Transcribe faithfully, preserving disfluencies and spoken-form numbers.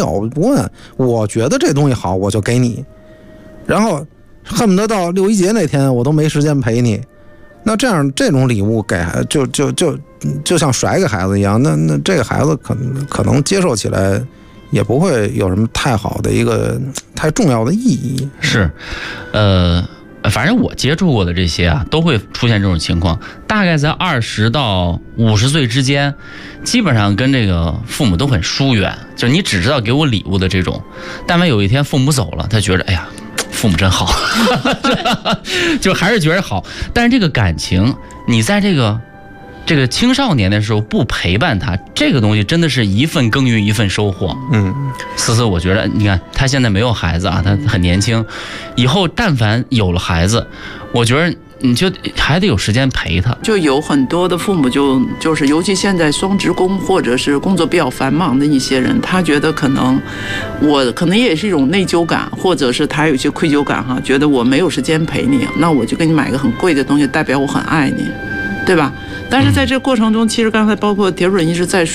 有，不问，我觉得这东西好我就给你，然后恨不得到六一节那天我都没时间陪你。那这样这种礼物给孩就就就就像甩给孩子一样，那那这个孩子可能可能接受起来也不会有什么太好的一个太重要的意义。 是，呃。反正我接触过的这些啊，都会出现这种情况，大概在二十到五十岁之间，基本上跟这个父母都很疏远，就是你只知道给我礼物的这种。但凡有一天父母走了，他觉得哎呀，父母真好，就还是觉得好。但是这个感情，你在这个这个青少年的时候不陪伴他，这个东西真的是一份耕耘一份收获。 嗯， 思思，我觉得你看他现在没有孩子啊，他很年轻，以后但凡有了孩子，我觉得你就还得有时间陪他。 就有很多的父母就就是尤其现在双职工或者是工作比较繁忙的一些人，他觉得可能我可能也是一种内疚感，或者是他有些愧疚感哈，觉得我没有时间陪你，那我就给你买个很贵的东西，代表我很爱你，对吧？但是在这个过程中，其实刚才包括铁准一直在说